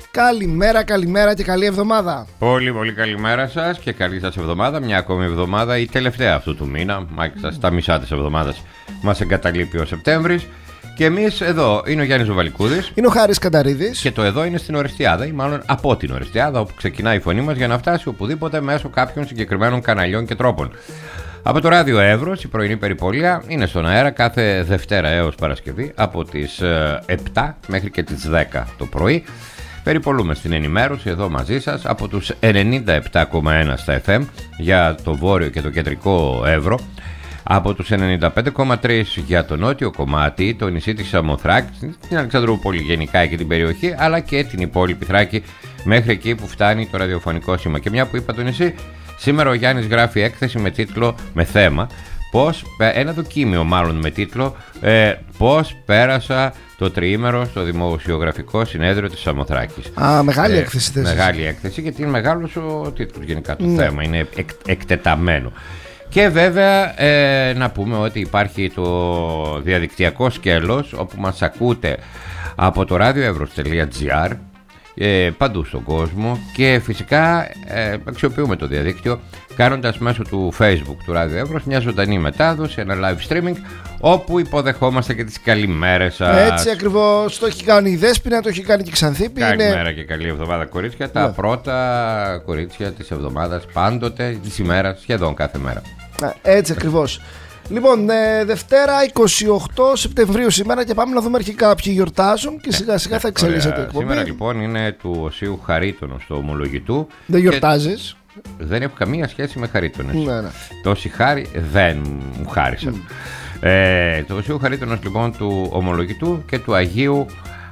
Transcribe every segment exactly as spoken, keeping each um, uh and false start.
Καλημέρα, καλημέρα και καλή εβδομάδα. Πολύ πολύ καλημέρα σας και καλή σας εβδομάδα. Μια ακόμη εβδομάδα, η τελευταία αυτού του μήνα. Μάλιστα στα μισά της εβδομάδας μας εγκαταλείπει ο Σεπτέμβρης. Και εμείς εδώ είναι ο Γιάννης Βαλικούδης. Είναι ο Χάρης Κανταρίδης. Και το εδώ είναι στην Ορεστιάδα, ή μάλλον από την Ορεστιάδα, όπου ξεκινάει η φωνή μας για να φτάσει οπουδήποτε μέσω κάποιων συγκεκριμένων καναλιών και τρόπων. Από το ράδιο Εύρος, η πρωινή περιπολία είναι στον αέρα κάθε Δευτέρα έως Παρασκευή από τις επτά μέχρι και τις δέκα το πρωί. Περιπολούμε στην ενημέρωση εδώ μαζί σας από τους ενενήντα επτά κόμμα ένα στα εφ εμ για το βόρειο και το κεντρικό Εύρο, από τους ενενήντα πέντε κόμμα τρία για το νότιο κομμάτι, το νησί της Σαμοθράκης, την Αλεξανδρούπολη γενικά και την περιοχή, αλλά και την υπόλοιπη Θράκη μέχρι εκεί που φτάνει το ραδιοφωνικό σήμα. Και μια που είπα το νησί, σήμερα ο Γιάννης γράφει έκθεση με τίτλο, με θέμα, πώς, ένα δοκίμιο μάλλον με τίτλο ε, «Πώς πέρασα το τριήμερο στο δημοσιογραφικό συνέδριο της Σαμοθράκης». Α, μεγάλη ε, έκθεση. Θέσεις. Μεγάλη έκθεση, γιατί είναι μεγάλος ο τίτλος γενικά το ναι. θέμα, είναι εκ, εκτεταμένο. Και βέβαια ε, να πούμε ότι υπάρχει το διαδικτυακό σκέλος όπου μας ακούτε από το radioevros τελεία gr ε, παντού στον κόσμο, και φυσικά ε, αξιοποιούμε το διαδίκτυο κάνοντας μέσω του Facebook του Radio Evrος μια ζωντανή μετάδοση, ένα live streaming, όπου υποδεχόμαστε και τις καλημέρες σας. Έτσι ακριβώς, το έχει κάνει η Δέσποινα, το έχει κάνει και η Ξανθήπη. Καλημέρα είναι... και καλή εβδομάδα, κορίτσια. Τα ναι. πρώτα κορίτσια της εβδομάδας, πάντοτε, της ημέρας, σχεδόν κάθε μέρα. Έτσι ακριβώς. Λοιπόν, ε, Δευτέρα είκοσι οκτώ Σεπτεμβρίου σήμερα, και πάμε να δούμε αρχικά ποιοι γιορτάζουν και σιγά σιγά θα εξελίσσεται η εκπομπή. Σήμερα λοιπόν είναι του Οσίου Χαρίτωνος του Ομολογητού. Δεν γιορτάζεις? Δεν έχω καμία σχέση με Χαρίτωνες. Ναι, ναι. Τόσοι χάρη δεν μου χάρισαν. Mm. Ε, το Οσίου Χαρίτωνος λοιπόν του Ομολογητού και του Αγίου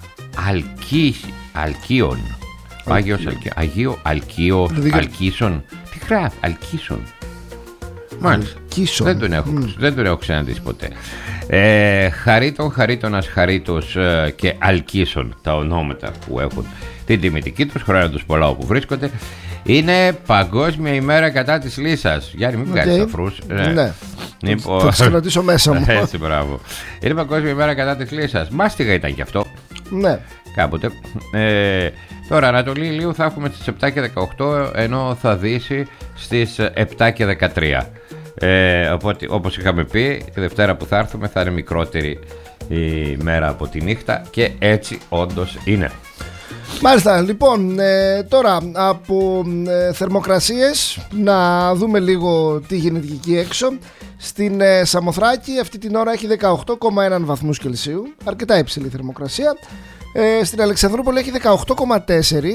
Αλκί, Αλκίων. Άγιος Αλκί, Αγίου Αλκίο, δηλαδή... Αλκίσον. Τι γράφει, Αλκίσον. Μάλιστα. Δεν τον έχω, mm. δεν τον έχω ξαναδεί ποτέ. Ε, Χαρίτων, Χαρίτωνας, Χαρίτος ε, και Αλκίσον, τα ονόματα που έχουν την τιμητική τους, χρόνια τους πολλά όπου βρίσκονται. Είναι Παγκόσμια ημέρα κατά της λύσας. Γιάννη, μην βγάλεις okay. αφρούς. Ναι, ναι. Λοιπόν... θα τις κρατήσω μέσα μου. Έτσι, μπράβο. Είναι Παγκόσμια ημέρα κατά της λύσας. Μάστιγα ήταν κι αυτό. Ναι. Κάποτε. Ε, τώρα Ανατολή Ηλίου θα έχουμε στις επτά και δεκαοκτώ, ενώ θα δύσει στις επτά και δεκατρία. Ε, οπότε, όπως είχαμε πει, τη Δευτέρα που θα έρθουμε θα είναι μικρότερη η μέρα από τη νύχτα, και έτσι όντως είναι. Μάλιστα, λοιπόν, ε, τώρα από ε, θερμοκρασίες να δούμε λίγο τι γίνεται εκεί έξω. Στην ε, Σαμοθράκη αυτή την ώρα έχει δεκαοκτώ κόμμα ένα βαθμούς Κελσίου, αρκετά υψηλή θερμοκρασία. ε, Στην Αλεξανδρούπολη έχει δεκαοκτώ κόμμα τέσσερα.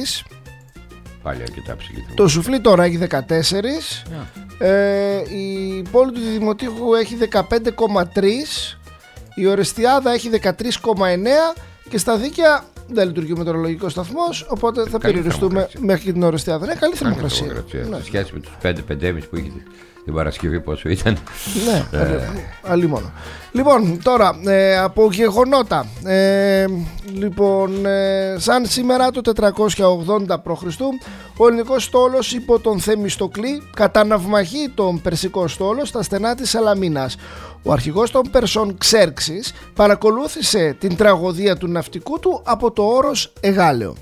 Πάλι αρκετά ψηλή. Το Σουφλί τώρα έχει δεκατέσσερα. Yeah. ε, Η πόλη του Δημοτήχου έχει δεκαπέντε κόμμα τρία. Η Ορεστιάδα έχει δεκατρία κόμμα εννέα. Και στα Δίκαια δεν λειτουργεί ο μετεωρολογικός σταθμός, οπότε θα περιοριστούμε μέχρι και την Ορεστιάδα. Είναι καλή θερμοκρασία. Ναι. Σε σχέση με τους πέντε πέντε κόμμα πέντε που είχε την Παρασκευή, πόσο ήταν. Ναι, ε... αλλή μόνο. Λοιπόν, τώρα ε, από γεγονότα. Ε, λοιπόν, ε, σαν σήμερα το τετρακόσια ογδόντα π.Χ. ο ελληνικός στόλος υπό τον Θεμιστοκλή καταναυμαχεί τον περσικό στόλο στα στενά της Σαλαμίνας. Ο αρχηγός των Περσών, Ξέρξης, παρακολούθησε την τραγωδία του ναυτικού του από το όρος Εγάλεο.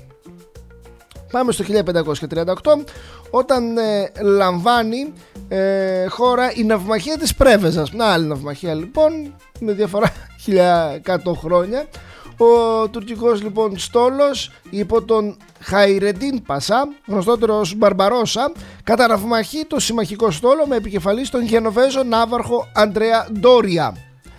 Πάμε στο χίλια πεντακόσια τριάντα οκτώ, όταν ε, λαμβάνει ε, χώρα η ναυμαχία της Πρέβεζας. Μια άλλη ναυμαχία λοιπόν, με διαφορά χίλια εκατό χρόνια. Ο τουρκικός λοιπόν στόλος υπό τον Χαϊρεντίν Πασά, γνωστότερο ως Μπαρμπαρόσα, καταναυμαχεί το συμμαχικό στόλο με επικεφαλής τον Γενοβέζο ναύαρχο Αντρέα Ντόρια.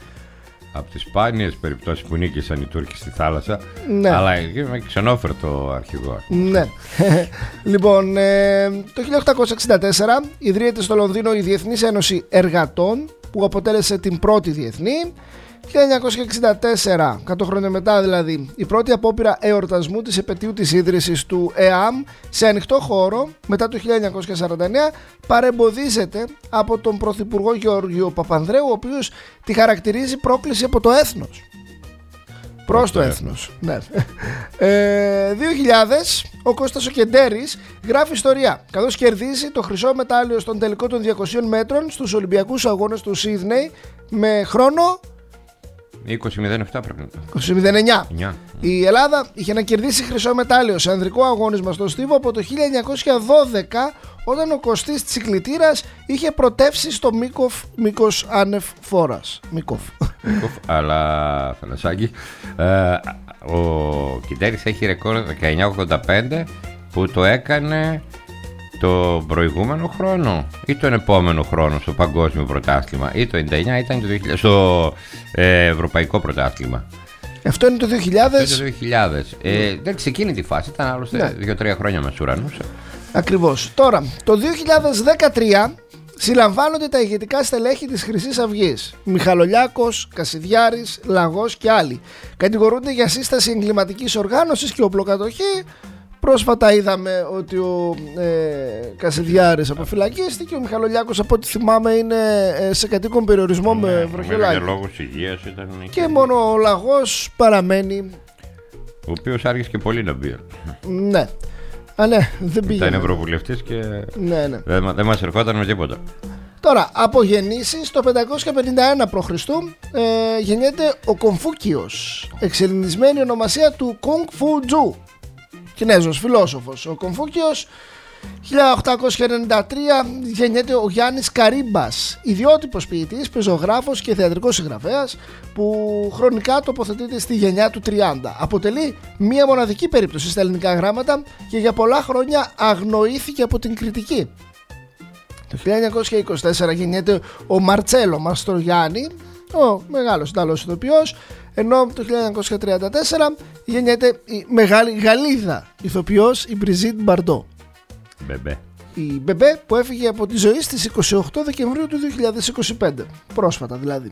Από τις σπάνιες περιπτώσεις που νίκησαν οι Τούρκοι στη θάλασσα, ναι. Αλλά είμαι ξενόφερτο αρχηγό. Ναι. Λοιπόν, ε, το χίλια οκτακόσια εξήντα τέσσερα ιδρύεται στο Λονδίνο η Διεθνής Ένωση Εργατών, που αποτέλεσε την πρώτη διεθνή. χίλια εννιακόσια εξήντα τέσσερα, εκατό χρόνια μετά δηλαδή, η πρώτη απόπειρα εορτασμού της επετείου της ίδρυσης του ΕΑΜ σε ανοιχτό χώρο, μετά το χίλια εννιακόσια σαράντα εννέα, παρεμποδίζεται από τον Πρωθυπουργό Γεώργιο Παπανδρέου, ο οποίος τη χαρακτηρίζει πρόκληση από το έθνος. Προς το έθνος. Ναι. ε, δύο χιλιάδες, ο Κώστας ο Κεντέρης γράφει ιστορία, καθώς κερδίζει το χρυσό μετάλλιο στον τελικό των διακοσίων μέτρων στους Ολυμπιακούς Αγώνες του Σίδνεϊ με χρόνο είκοσι μηδέν επτά πρέπει να είναι. είκοσι μηδέν εννιά. εννιά. Η Ελλάδα είχε να κερδίσει χρυσό μετάλλιο σε ανδρικό αγώνισμα στο Στίβο από το χίλια εννιακόσια δώδεκα, όταν ο Κωστής Τσικλητήρας είχε πρωτεύσει στο Μίκοφ, μήκος άνευ φόρας. Μίκοφ. Μίκοφ, αλλά Θανασάκη, ε, ο Κιτέρης έχει ρεκόρ δεκαεννιά ογδόντα πέντε που το έκανε το προηγούμενο χρόνο ή τον επόμενο χρόνο στο παγκόσμιο πρωτάθλημα, ή το ενενήντα εννιά ήταν το δύο χιλιάδες, στο ε, ευρωπαϊκό πρωτάθλημα. Αυτό είναι το δύο χιλιάδες. Αυτό είναι το δύο χιλιάδες. Ε, εντάξει, σε εκείνη τη φάση ήταν άλλωστε ναι. δύο τρία χρόνια μεσουρανούς. Ακριβώς. Τώρα, το δύο χιλιάδες δεκατρία συλλαμβάνονται τα ηγετικά στελέχη της Χρυσής Αυγής. Μιχαλολιάκος, Κασιδιάρης, Λαγός και άλλοι. Κατηγορούνται για σύσταση εγκληματικής οργάνωσης και οπλοκατοχή. Πρόσφατα είδαμε ότι ο ε, Κασιδιάρης αποφυλακίστηκε. Ο Μιχαλολιάκος, από ό,τι θυμάμαι, είναι ε, σε κατοίκον περιορισμό ναι, με βροχιολάκι. Για λόγους υγείας ήταν. Και, και μόνο ο Λαγός παραμένει. Ο οποίος άργησε και πολύ να μπει. Ναι. Α, ναι, δεν πήγε. Ήταν ευρωβουλευτής και ναι, ναι. δεν, δεν μας ερχόταν με τίποτα. Τώρα, από γεννήσεις, το πεντακόσια πενήντα ένα π.Χ. ε, γεννιέται ο Κομφούκιος, εξελληνισμένη ονομασία του Κονγκ Φου Τζου, Κινέζος φιλόσοφος. Ο Κομφούκιος, χίλια οκτακόσια ενενήντα τρία γεννιέται ο Γιάννης Καρύμπας, ιδιότυπος ποιητής, πεζογράφος και θεατρικός συγγραφέας, που χρονικά τοποθετείται στη γενιά του τριάντα. Αποτελεί μία μοναδική περίπτωση στα ελληνικά γράμματα και για πολλά χρόνια αγνοήθηκε από την κριτική. Το χίλια εννιακόσια είκοσι τέσσερα γεννιέται ο Μαρτσέλο Μαστρογιάννη, ο μεγάλος Ιταλός ηθοποιός, ενώ το χίλια εννιακόσια τριάντα τέσσερα γεννιέται η μεγάλη Γαλλίδα ηθοποιός, η Μπριζίτ Μπαρντό. Μπεμπέ. Η Μπεμπέ, που έφυγε από τη ζωή στις είκοσι οκτώ Δεκεμβρίου του δύο χιλιάδες είκοσι πέντε, πρόσφατα δηλαδή.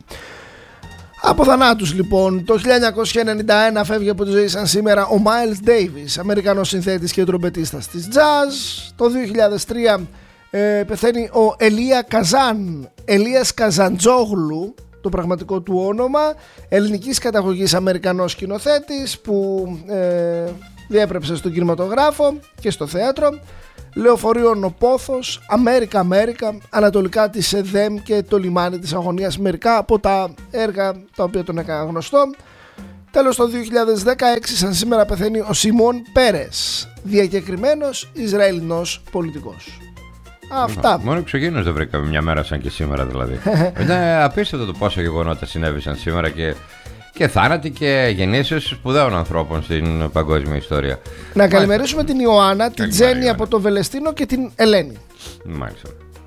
Από θανάτους λοιπόν, το χίλια εννιακόσια ενενήντα ένα φεύγει από τη ζωή σαν σήμερα ο Miles Davis, Αμερικανός συνθέτης και τρομπετίστας της jazz. Το δύο χιλιάδες τρία ε, πεθαίνει ο Ελία Καζάν, Ελίας Καζαντζόγλου, το πραγματικό του όνομα, ελληνικής καταγωγής Αμερικανός σκηνοθέτης που ε, διέπρεψε στον κινηματογράφο και στο θέατρο. Λεωφορείων ο Πόθος, Αμέρικα Αμέρικα, ανατολικά της ΕΔΕΜ και το λιμάνι της Αγωνίας, μερικά από τα έργα τα οποία τον έκανα γνωστό. Τέλος, το δύο χιλιάδες δεκαέξι σαν σήμερα πεθαίνει ο Σιμών Πέρες, διακεκριμένος Ισραηλινός πολιτικός. Αυτά. Μόνο εξωγήινος δεν βρήκαμε μια μέρα σαν και σήμερα δηλαδή. Είναι απίστευτο το πόσα γεγονότα συνέβησαν σήμερα και, και θάνατοι και γεννήσεις σπουδαίων ανθρώπων στην παγκόσμια ιστορία. Να καλημερίσουμε την Ιωάννα, την Τζέννη από το Βελεστίνο και την Ελένη. Μάλιστα.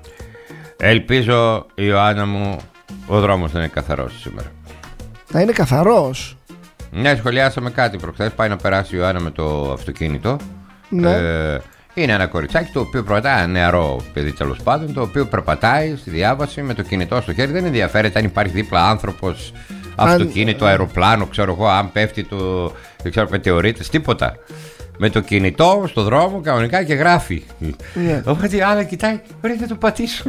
Ελπίζω, Ιωάννα μου, ο δρόμος να είναι καθαρός σήμερα. Να είναι καθαρός. Ναι, σχολιάσαμε κάτι προχθές. Πάει να περάσει η Ιωάννα με το αυτοκίνητο. Ναι. Ε, είναι ένα κοριτσάκι το οποίο περπατάει, ένα νεαρό παιδί τέλος πάντων, το οποίο περπατάει στη διάβαση με το κινητό στο χέρι. Δεν ενδιαφέρεται αν υπάρχει δίπλα άνθρωπος, αυτοκίνητο, αεροπλάνο, ξέρω εγώ, αν πέφτει το. Δεν ξέρω, μετεωρίτες, τίποτα. Με το κινητό στο δρόμο κανονικά και γράφει. Yeah. Οπότε η άλλα κοιτάει, πρέπει να το πατήσω.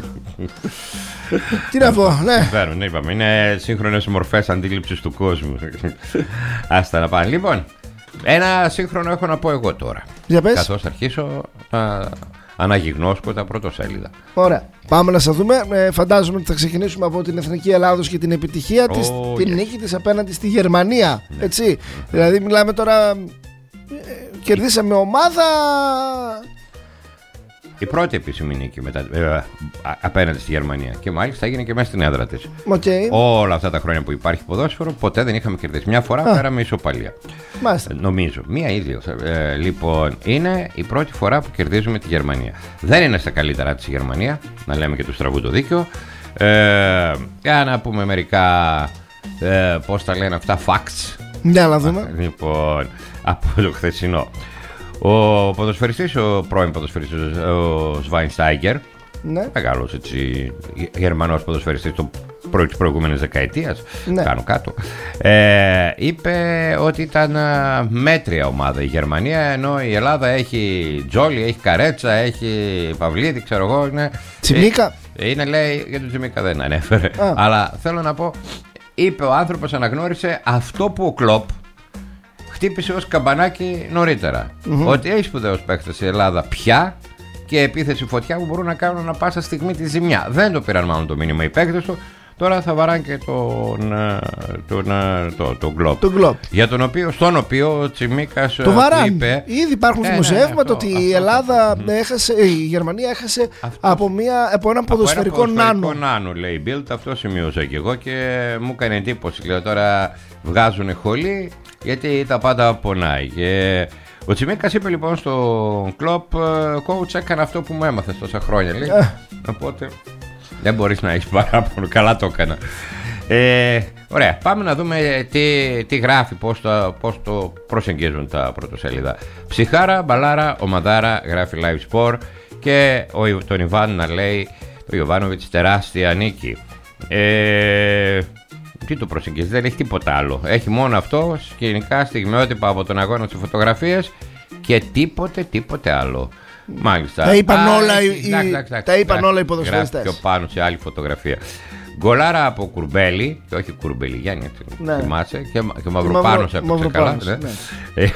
Τι να πω, ναι. Ναι, είπαμε, είναι σύγχρονες μορφές αντίληψης του κόσμου. Άστα να πάνε. Λοιπόν, ένα σύγχρονο έχω να πω εγώ τώρα. Για πες. Καθώς θα αρχίσω να αναγυγνώσκω τα πρωτοσέλιδα. Ωραία. Πάμε να σας δούμε. Ε, φαντάζομαι ότι θα ξεκινήσουμε από την Εθνική Ελλάδος και την επιτυχία oh, της, yes. την νίκη της απέναντι στη Γερμανία. Yeah. Έτσι. Mm. Δηλαδή μιλάμε τώρα. Ε, κερδίσαμε ομάδα. Η πρώτη επίσημη νίκη μετά, ε, απέναντι στη Γερμανία. Και μάλιστα έγινε και μέσα στην έδρα της. Okay. Όλα αυτά τα χρόνια που υπάρχει ποδόσφαιρο, ποτέ δεν είχαμε κερδίσει. Μια φορά πέραμε ισοπαλία. Μάλιστα. Νομίζω. Μία ή δύο. Ε, λοιπόν, είναι η πρώτη φορά που κερδίζουμε τη Γερμανία. Δεν είναι στα καλύτερα της η Γερμανία, να λέμε και του στραβού το δίκιο. Ε, για να πούμε μερικά, ε, πώς τα λένε αυτά, facts. Ναι, να δούμε. Λοιπόν, από το χθεσινό. Ο ποδοσφαιριστής, ο πρώην ποδοσφαιριστής, ο Σβάινστάιγκερ, ναι. μεγάλος έτσι, γερμανός ποδοσφαιριστής των προ, της προηγούμενης δεκαετίας, ναι. κάνω κάτω, ε, είπε ότι ήταν μέτρια ομάδα η Γερμανία, ενώ η Ελλάδα έχει Τζόλι, έχει Καρέτσα, έχει Παυλίδη, ξέρω εγώ. Είναι, Τσιμίκα. Ε, είναι, λέει, για τον Τσιμίκα δεν ανέφερε. Α. Αλλά θέλω να πω, είπε ο άνθρωπος, αναγνώρισε αυτό που ο Κλοπ χτύπησε ως καμπανάκι νωρίτερα. Mm-hmm. Ότι έχει σπουδαίους παίκτες η Ελλάδα πια και επίθεση φωτιά που μπορούν να κάνουν ανα πάσα στιγμή τη ζημιά. Δεν το πήραν μάλλον το μήνυμα οι παίκτες του. τώρα θα βαράνε και τον, τον, τον, τον Globe. Το Globe. Για τον οποίο, στον οποίο ο Τσιμίκας το βαράνε. είπε... Ήδη υπάρχουν ε, δημοσιεύματα ναι, ότι αυτό, η Ελλάδα αυτό, έχασε, η Γερμανία έχασε από, μια, από έναν ποδοσφαιρικό νάνο. Από ένα ποδοσφαιρικό νάνο, λέει η Bild, αυτό σημείωσα και εγώ και μου έκανε εντύπωση. Λέω τώρα βγάζουν χολή γιατί τα πάντα πονάει. Και ο Τσιμίκας είπε λοιπόν στο Klopp, coach, έκανε αυτό που μου έμαθες τόσα χρόνια. Λέει. Οπότε δεν μπορείς να έχεις παράπονο. Καλά το έκανα. Ε, ωραία, πάμε να δούμε τι, τι γράφει, πώς το, πώς το προσεγγίζουν τα πρωτοσέλιδα. Ψυχάρα, μπαλάρα, ομαδάρα, γράφει Live Sport και ο, τον Ιβάν να λέει το Ιωβάνοβιτς τεράστια νίκη. Ε, τι το προσεγγίζει, δεν έχει τίποτα άλλο. Έχει μόνο αυτό, σκηνικά, στιγμιότυπα από τον αγώνα στις φωτογραφίες και τίποτε, τίποτε άλλο. Μάλιστα. Τα είπαν Α, όλα, οι, τα είπαν όλα οι ποδοσφαιριστές. Πιο πάνω σε άλλη φωτογραφία. Γκολάρα από Κουρμπέλη, και όχι Κουρμπελιγιάννη, ναι. Θυμάσαι, και, και Μαυροπάνος έπαιξε καλά. Ναι. Ναι.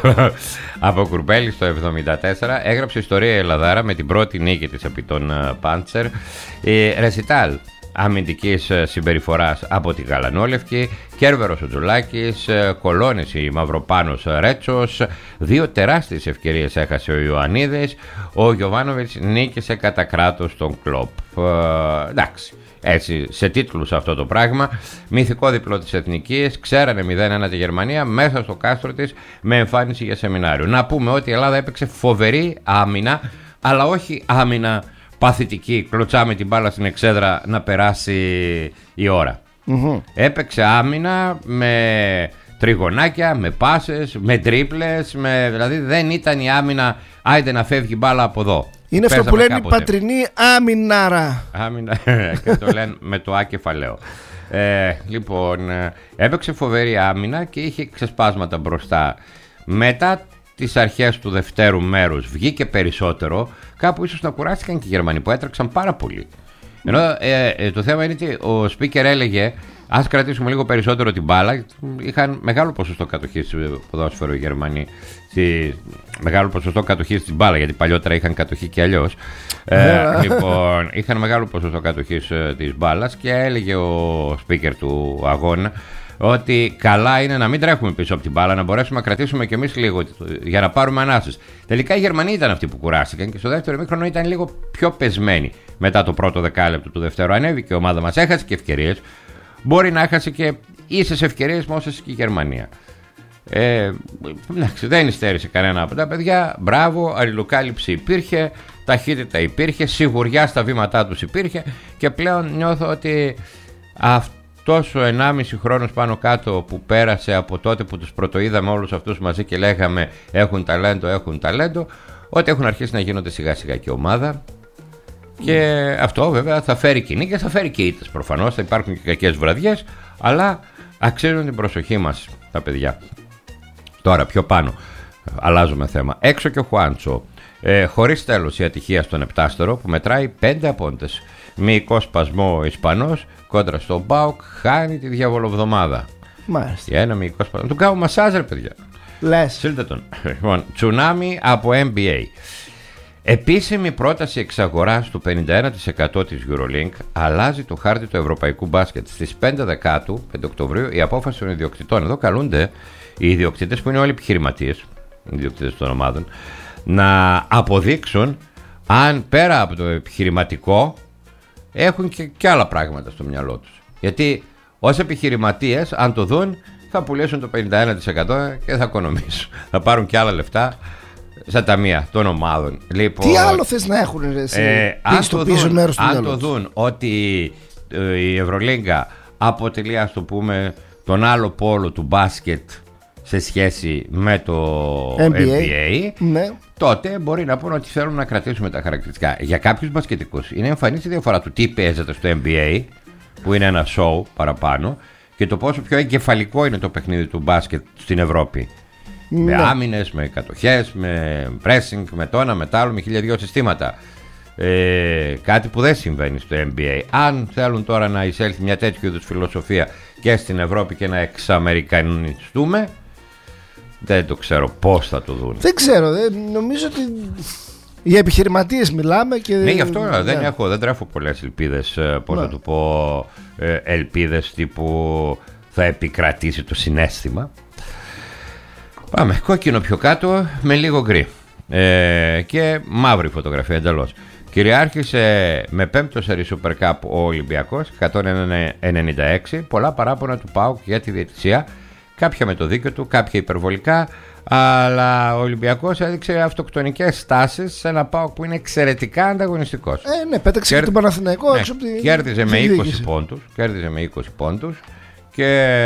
Από Κουρμπέλη στο εβδομήντα τέσσερα έγραψε ιστορία η Ελλαδάρα με την πρώτη νίκη της επί των Πάντσερ. Ε, Ρεσιτάλ αμυντικής συμπεριφοράς από τη Γαλανόλευκη, Κέρβερος ο Τζουλάκης, Κολώνης η Μαυροπάνος Ρέτσος, δύο τεράστιες ευκαιρίες έχασε ο Ιωαννίδης, ο Γιωβάνοβιτς νίκησε κατά κράτος τον Κλοπ. Ε, εντάξει. Έτσι, σε τίτλους αυτό το πράγμα. Μυθικό διπλό της Εθνικής. Ξέρανε μηδέν ένα τη Γερμανία μέσα στο κάστρο της με εμφάνιση για σεμινάριο. Να πούμε ότι η Ελλάδα έπαιξε φοβερή άμυνα, αλλά όχι άμυνα παθητική. Κλωτσάμε την μπάλα στην εξέδρα να περάσει η ώρα. Mm-hmm. Έπαιξε άμυνα με τριγωνάκια, με πάσες, με τρίπλες. Με... Δηλαδή δεν ήταν η άμυνα άιντε να φεύγει μπάλα από εδώ. Είναι αυτό που λένε οι πατρινοί άμυναρα. Άμυνα, και το λένε με το Α κεφαλαίο. Ε, λοιπόν, έπαιξε φοβερή άμυνα και είχε ξεσπάσματα μπροστά. Μετά τις αρχές του δευτέρου μέρους βγήκε περισσότερο. Κάπου ίσως να κουράστηκαν και οι Γερμανοί που έτρεξαν πάρα πολύ. Ενώ ε, ε, το θέμα είναι ότι ο speaker έλεγε ας κρατήσουμε λίγο περισσότερο την μπάλα. Είχαν μεγάλο ποσοστό κατοχής στο ποδόσφαιρο οι Γερμανοί. Στη, μεγάλο ποσοστό κατοχής στην μπάλα, γιατί παλιότερα είχαν κατοχή και αλλιώς. ε, λοιπόν, είχαν μεγάλο ποσοστό κατοχής ε, της μπάλας και έλεγε ο speaker του αγώνα ότι καλά είναι να μην τρέχουμε πίσω από την μπάλα, να μπορέσουμε να κρατήσουμε κι εμείς λίγο για να πάρουμε ανάσες. Τελικά οι Γερμανοί ήταν αυτοί που κουράστηκαν και στο δεύτερο ημίχρονο ήταν λίγο πιο πεσμένοι. Μετά το πρώτο δεκάλεπτο του δεύτερου ανέβηκε η ομάδα μας, έχασε και ευκαιρίες. Μπορεί να έχασε και ίσες ευκαιρίες με όσες και η Γερμανία. Ε, δεν υστέρησε κανένα από τα παιδιά. Μπράβο, αλληλοκάλυψη υπήρχε, ταχύτητα υπήρχε, σιγουριά στα βήματά τους υπήρχε και πλέον νιώθω ότι αυτός ο ενάμιση χρόνος πάνω κάτω που πέρασε από τότε που τους πρωτοείδαμε όλους αυτούς μαζί και λέγαμε έχουν ταλέντο, έχουν ταλέντο, ότι έχουν αρχίσει να γίνονται σιγά σιγά και ομάδα. Και αυτό βέβαια θα φέρει και νίκες, θα φέρει και ήττες προφανώς, θα υπάρχουν και κακές βραδιές, αλλά αξίζουν την προσοχή μας τα παιδιά. Τώρα πιο πάνω, αλλάζουμε θέμα. Έξω και ο Χουάντσο, ε, χωρίς τέλος η ατυχία στον επτάστερο που μετράει πέντε απόντες. Μυϊκό σπασμό ο Ισπανός κόντρα στο Μπάουκ, χάνει τη διαβολοβδομάδα. Μάλιστα. Για ένα μυϊκό σπασμό. Του κάνω μασάζ ρε παιδιά. Λες. Στείλτε τον. Λοιπόν, τσουνάμι από N B A. Επίσημη πρόταση εξαγοράς του πενήντα ένα τοις εκατό της EuroLink αλλάζει το χάρτη του ευρωπαϊκού μπάσκετ. Στις πέντε Δεκάτου, πέντε Οκτωβρίου, η απόφαση των ιδιοκτητών, εδώ καλούνται οι ιδιοκτήτες που είναι όλοι επιχειρηματίες, οι ιδιοκτήτες των ομάδων, να αποδείξουν αν πέρα από το επιχειρηματικό έχουν και, και άλλα πράγματα στο μυαλό τους. Γιατί ως επιχειρηματίες, αν το δουν, θα πουλήσουν το πενήντα ένα τοις εκατό και θα οικονομήσουν. Θα πάρουν και άλλα λεφτά στα ταμεία των ομάδων. Λοιπόν, τι άλλο θες να έχουν εσύ, ε, αν, το δουν, αν το δουν ότι ε, η Ευρωλίγκα αποτελεί, ας το πούμε, τον άλλο πόλο του μπάσκετ σε σχέση με το N B A, N B A ναι. τότε μπορεί να πούνε ότι θέλουν να κρατήσουμε τα χαρακτηριστικά. Για κάποιους μπασκετικούς είναι εμφανής η διαφορά του τι παίζεται στο N B A, που είναι ένα show παραπάνω, και το πόσο πιο εγκεφαλικό είναι το παιχνίδι του μπάσκετ στην Ευρώπη. Ναι. Με άμυνες, με κατοχές, με pressing, με το ένα, με το άλλο, με χίλια δυο συστήματα. Ε, κάτι που δεν συμβαίνει στο N B A. Αν θέλουν τώρα να εισέλθει μια τέτοιου είδους φιλοσοφία και στην Ευρώπη και να εξαμερικανιστούμε, δεν το ξέρω πώς θα το δουν. Δεν ξέρω, δεν, νομίζω ότι Για επιχειρηματίες μιλάμε και... Ναι, γι' αυτό ναι. δεν, έχω, δεν τρέφω πολλές ελπίδες, πώς ναι. να το πω, ελπίδες τύπου θα επικρατήσει το συναίσθημα. Πάμε, κόκκινο πιο κάτω με λίγο γκρι ε, και μαύρη φωτογραφία εντελώς. Κυριάρχησε με πέμπτο σερί Super Cup ο Ολυμπιακός εκατόν ενενήντα έξι, πολλά παράπονα του ΠΑΟΚ για τη διαιτησία, κάποια με το δίκιο του, κάποια υπερβολικά, αλλά ο Ολυμπιακός έδειξε αυτοκτονικές στάσεις σε ένα ΠΑΟΚ που είναι εξαιρετικά ανταγωνιστικός. Ε, ναι, πέταξε Κέρ... και τον Παναθηναϊκό ναι, έξω από τη... κέρδιζε, με είκοσι πόντους, κέρδιζε με είκοσι πόντους και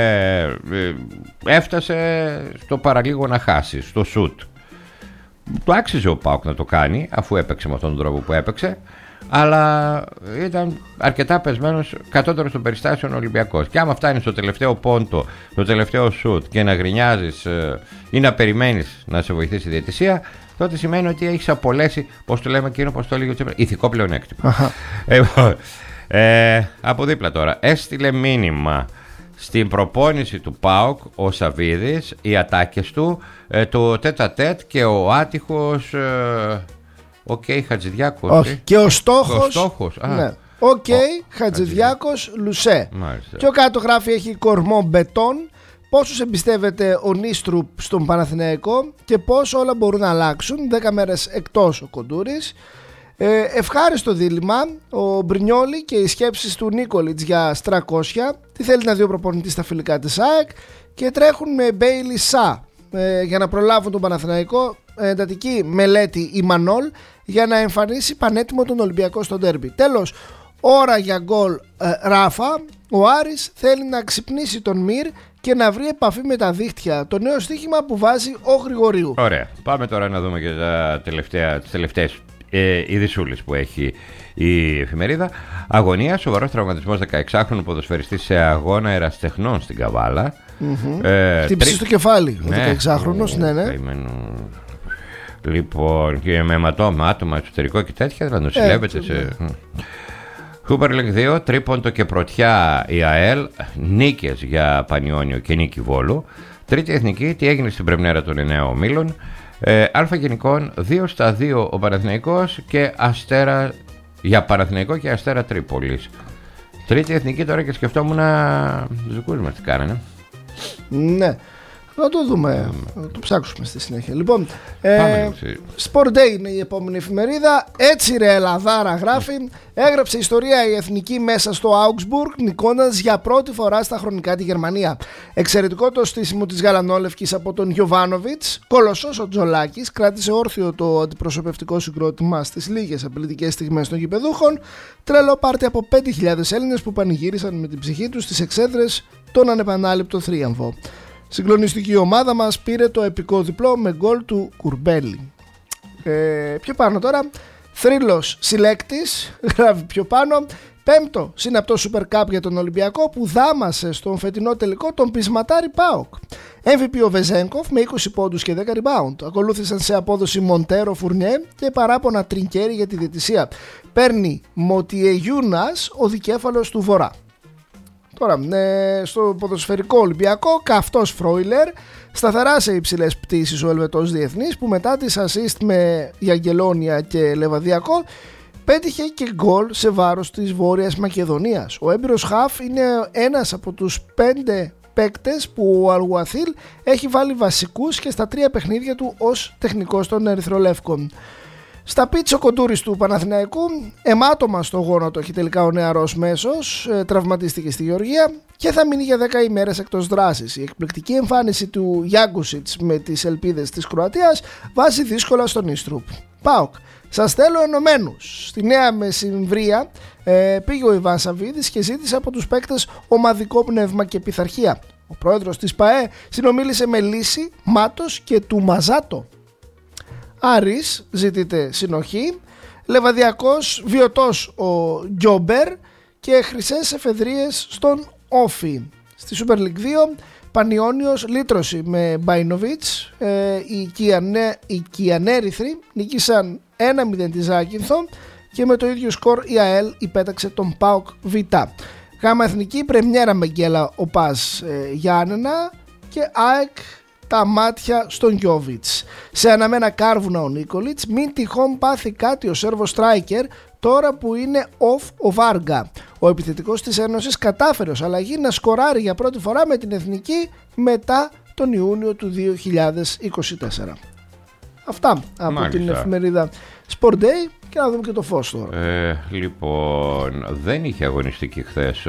έφτασε στο παραλίγο να χάσει, στο σουτ. Το άξιζε ο ΠΑΟΚ να το κάνει αφού έπαιξε με αυτόν τον τρόπο που έπαιξε, αλλά ήταν αρκετά πεσμένος κατώτερος των περιστάσεων Ολυμπιακός. Και άμα φτάνει στο τελευταίο πόντο, στο τελευταίο σουτ και να γκρινιάζεις ή να περιμένεις να σε βοηθήσει η διαιτησία, τότε σημαίνει ότι έχεις απολέσει, πώς το λέμε εκείνο, πώς το έλεγε ο Τσίπρας, ηθικό πλεονέκτημα. ε, ε, από δίπλα τώρα, έστειλε μήνυμα στην προπόνηση του ΠΑΟΚ ο Σαβίδης, οι ατάκες του, ε, το τέτα τέτ και ο άτυχος ε, Οκ okay, Χατζηδιάκος. Όχι, και ο στόχος, ο στόχος ναι. Οκ okay, Χατζηδιάκος Λουσέ. Μάλιστα. Πιο κάτω γράφει έχει κορμό μπετόν. Πόσους εμπιστεύεται ο Νίστρουπ στον Παναθηναϊκό και πώς όλα μπορούν να αλλάξουν. δέκα μέρες εκτός ο Κοντούρης. Ε, ευχάριστο δίλημμα. Ο Μπρινιόλι και οι σκέψεις του Νίκολιτς για Στρακόσια. Τι θέλει να δει ο προπονητής στα φιλικά της ΑΕΚ. Και τρέχουν με Μπέιλι Σα ε, για να προλάβουν τον Παναθηναϊκό. Εντατική μελέτη η Μανόλ για να εμφανίσει πανέτοιμο τον Ολυμπιακό στο ντέρμπι. Τέλος, ώρα για γκολ ε, Ράφα. Ο Άρης θέλει να ξυπνήσει τον Μυρ και να βρει επαφή με τα δίχτυα. Το νέο στοίχημα που βάζει ο Γρηγορίου. Ωραία. Πάμε τώρα να δούμε και τα τελευταία, τις τελευταίες ε, ειδησούλες που έχει η εφημερίδα. Αγωνία, σοβαρός τραυματισμός δεκαεξάχρονου ποδοσφαιριστή σε αγώνα ερασιτεχνών στην Καβάλα. Mm-hmm. Ε, Χτύπησε στο κεφάλι ο δεκαεξάχρονος. Ναι, ναι. Καημένο. Λοιπόν, και με αιματώμα, άτομα, εσωτερικό και τέτοια, θα νοσηλεύεται ε, σε... Super League δύο, τρίποντο και πρωτιά η ΑΕΛ, νίκες για Πανιόνιο και Νίκη Βόλου. Τρίτη εθνική, τι έγινε στην πρεμιέρα των εννέα ομίλων. Ε, Αλφα γενικών, δύο στα δύο ο Παναθηναϊκός και Αστέρα, για Παναθηναϊκό και Αστέρα Τρίπολης. Τρίτη εθνική τώρα και σκεφτόμουν τους δικούς μας τι κάνανε. Ναι. Να το δούμε, να το ψάξουμε στη συνέχεια. Λοιπόν, ε, Sport Day είναι η επόμενη εφημερίδα. Έτσι ρε Ελλαδάρα γράφει. Έγραψε ιστορία η εθνική μέσα στο Augsburg, νικώντας για πρώτη φορά στα χρονικά τη Γερμανία. Εξαιρετικό το στήσιμο της γαλανόλευκης από τον Γιοβάνοβιτς. Κολοσσός ο Τζολάκης κράτησε όρθιο το αντιπροσωπευτικό συγκρότημα στις λίγες απειλητικές στιγμές των γηπεδούχων. Τρελό πάρτι από πέντε χιλιάδες Έλληνες που πανηγύρισαν με την ψυχή τους στις εξέδρες τον ανεπανάληπτο θρίαμβο. Συγκλονιστική ομάδα μας πήρε το επικό διπλό με γκολ του Κουρμπέλη. Ε, πιο πάνω τώρα, θρύλος συλλέκτης, γράφει πιο πάνω. Πέμπτο συναπτό Super Cup για τον Ολυμπιακό που δάμασε στον φετινό τελικό τον πεισματάρι ΠΑΟΚ. εμ βι πι ο Βεζένκοφ με είκοσι πόντους και δέκα rebound. Ακολούθησαν σε απόδοση Μοντέρο Φουρνιέ και παράπονα Τρινκέρι για τη διαιτησία. Παίρνει Μοτιεγιούνας ο δικέφαλος του Βορρά. Τώρα, ε, στο ποδοσφαιρικό Ολυμπιακό, καυτός Φρόιλερ, σταθερά σε υψηλές πτήσεις ο Ελβετός διεθνής που μετά τις assist με Γιαγγελόνια και Λεβαδιακό πέτυχε και γκολ σε βάρος της Βόρειας Μακεδονίας. Ο έμπειρος χαφ είναι ένας από τους πέντε παίκτες που ο Αλουαθίλ έχει βάλει βασικούς και στα τρία παιχνίδια του ως τεχνικός των Ερυθρολεύκων. Στα πίτσο Κοντούρης του Παναθηναϊκού, αιμάτωμα στο γόνατο έχει τελικά ο νεαρός μέσος, ε, τραυματίστηκε στη Γεωργία και θα μείνει για δέκα ημέρες εκτός δράσης. Η εκπληκτική εμφάνιση του Γιάγκουσιτς με τις ελπίδες της Κροατίας βάζει δύσκολα στον Ίστρουπ. ΠΑΟΚ, σας θέλω ενωμένους. Στη Νέα Μεσημβρία ε, πήγε ο Ιβάν Σαββίδης και ζήτησε από τους παίκτες ομαδικό πνεύμα και πειθαρχία. Ο πρόεδρος της ΠΑΕ συνομίλησε με Λύση, Μάτος και του Μαζάτο. Άρης ζητείται συνοχή, Λεβαδιακός βιωτός ο Γκιόμπερ και χρυσές εφεδρίες στον Όφι. Στη Super League δύο Πανιόνιος λύτρωση με Μπάινοβιτς, ε, οι, Κιανέ, οι Κιανέριθροι νίκησαν ένα μηδέν τη Ζάκυνθο και με το ίδιο σκορ η ΑΕΛ υπέταξε τον ΠΑΟΚ Β. Γάμα εθνική πρεμιέρα με γκέλα ο Πας ε, Γιάννενα και ΑΕΚ τα μάτια στον Γιόβιτς. Σε αναμένα κάρβουνα ο Νίκολιτς, μην τυχόν πάθει κάτι ο Σέρβος striker τώρα που είναι off ο Βάργα. Ο επιθετικός της Ένωσης κατάφερε ως αλλαγή να σκοράρει για πρώτη φορά με την εθνική μετά τον Ιούνιο του δύο χιλιάδες είκοσι τέσσερα. Αυτά από Μάλιστα. την εφημερίδα Sport Day, και να δούμε και το φως τώρα. Ε, λοιπόν, δεν είχε αγωνιστική χθες.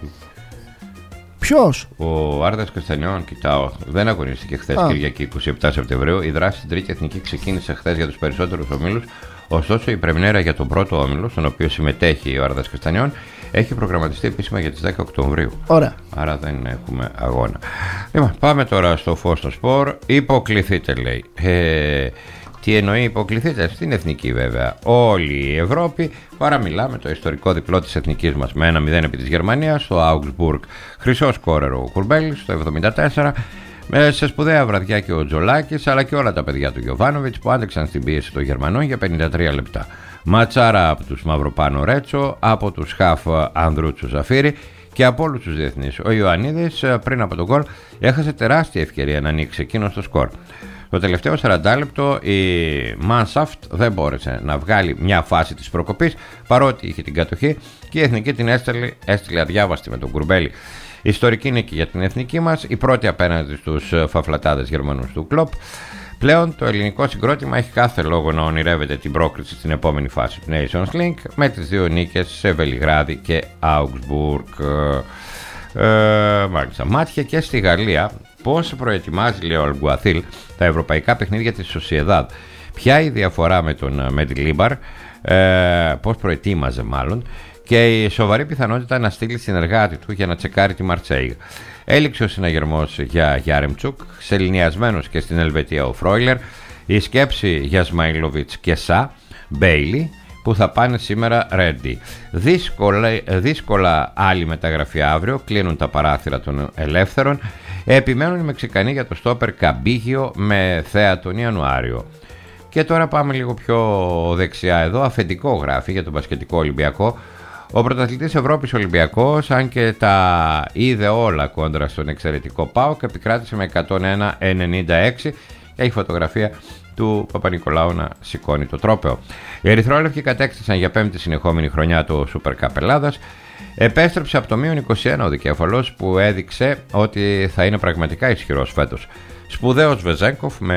Ποιος? Ο Άρδας Καστανιών, κοιτάω, δεν αγωνίστηκε χθες, Κυριακή είκοσι επτά Σεπτεμβρίου. Η δράση στην τρίτη εθνική ξεκίνησε χθες για τους περισσότερους ομίλους. Ωστόσο, η πρεμιέρα για τον πρώτο όμιλο, στον οποίο συμμετέχει ο Άρδας Καστανιών, έχει προγραμματιστεί επίσημα για τις δέκα Οκτωβρίου. Ωραία. Άρα δεν έχουμε αγώνα. Λοιπόν, πάμε τώρα στο φως στο σπορ. Υποκληθείτε, λέει. Ε, τι εννοεί υποκληθείτε? Στην εθνική, βέβαια. Όλη η Ευρώπη παραμιλά το ιστορικό διπλό της εθνικής μας με ένα μηδέν επί της Γερμανίας στο Augsburg. Χρυσό σκόρερ ο Κουρμπέλης στο εβδομήντα τέσσερα. Σε σπουδαία βραδιά και ο Τζολάκης, αλλά και όλα τα παιδιά του Γιοβάνοβιτς που άντεξαν στην πίεση των Γερμανών για πενήντα τρία λεπτά. Ματσάρα από τους Μαυροπάνο Ρέτσο, από τους Χαφ Ανδρούτσο Ζαφύρη και από όλους τους διεθνείς. Ο Ιωαννίδης πριν από τον γκολ έχασε τεράστια ευκαιρία να ανοίξει εκείνο το σκορ. Το τελευταίο σαράντα λεπτό η Μάνσαφτ δεν μπόρεσε να βγάλει μια φάση της προκοπής, παρότι είχε την κατοχή, και η εθνική την έστειλε, έστειλε αδιάβαστη με τον Κουρμπέλη. Ιστορική νίκη για την εθνική μας, η πρώτη απέναντι στους φαφλατάδες Γερμανούς του κλοπ. Πλέον το ελληνικό συγκρότημα έχει κάθε λόγο να ονειρεύεται την πρόκριση στην επόμενη φάση του Nations League με τις δύο νίκες σε Βελιγράδι και Augsburg. Ε, μάλιστα, μάτια και στη Γαλλία. Πώς προετοιμάζει, λέει ο Αλγκουαθίλ, τα ευρωπαϊκά παιχνίδια της Σοσιεδάδ. Ποια η διαφορά με τον Μεντιλίμπαρ, ε, πώς προετοίμαζε μάλλον, και η σοβαρή πιθανότητα να στείλει συνεργάτη του για να τσεκάρει τη Μαρσέιγ. Έληξε ο συναγερμός για Γιάρεμτσουκ, σεληνιασμένος και στην Ελβετία ο Φρόιλερ, η σκέψη για Σμαϊλοβιτς και Σα, Μπέιλι, που θα πάνε σήμερα ρέντι. Δύσκολα, δύσκολα άλλη μεταγραφή αύριο, κλείνουν τα παράθυρα των ελεύθερων, επιμένουν οι Μεξικανοί για το στόπερ Καμπίγιο με θέα τον Ιανουάριο. Και τώρα πάμε λίγο πιο δεξιά εδώ, αφεντικό γράφει για τον μπασκετικό Ολυμπιακό. Ο πρωταθλητής Ευρώπης Ολυμπιακός, αν και τα είδε όλα κόντρα στον εξαιρετικό ΠΑΟΚ, επικράτησε με εκατόν ένα ενενήντα έξι και έχει φωτογραφία του Παπα-Νικολάου να σηκώνει το τρόπαιο. Οι ερυθρόλευκοι κατέκτησαν για πέμπτη συνεχόμενη χρονιά το Super Cup Ελλάδας. Επέστρεψε από το μείον είκοσι ένα ο δικέφαλος, που έδειξε ότι θα είναι πραγματικά ισχυρός φέτος. Σπουδαίος Βεζέγκοφ με